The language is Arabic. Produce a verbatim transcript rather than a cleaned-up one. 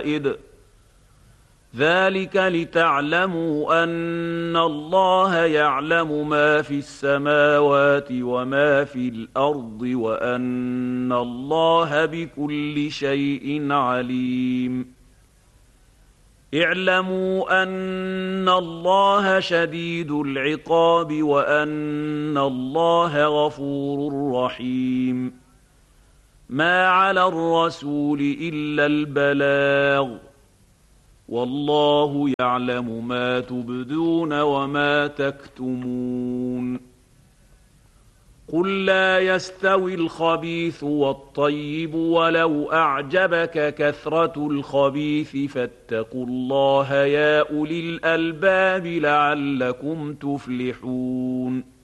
الفوائد ذلك لتعلموا أن الله يعلم ما في السماوات وما في الأرض وأن الله بكل شيء عليم. اعلموا أن الله شديد العقاب وأن الله غفور رحيم. ما على الرسول إلا البلاغ والله يعلم ما تبدون وما تكتمون. قل لا يستوي الخبيث والطيب ولو أعجبك كثرة الخبيث فاتقوا الله يا أولي الألباب لعلكم تفلحون.